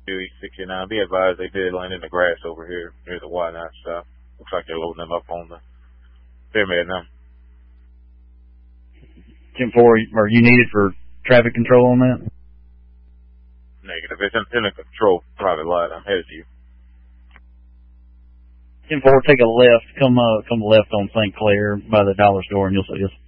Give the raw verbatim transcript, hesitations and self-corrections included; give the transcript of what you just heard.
East sixty-nine. Be advised, they did land in the grass over here near the Y nine stop. Looks like they're loading them up on the pyramid now. ten four, are you needed for traffic control on that? Negative. It's in, in a control private lot. I'm headed to you. ten four, take a left. Come uh, come left on Saint Clair by the dollar store, and you'll see us.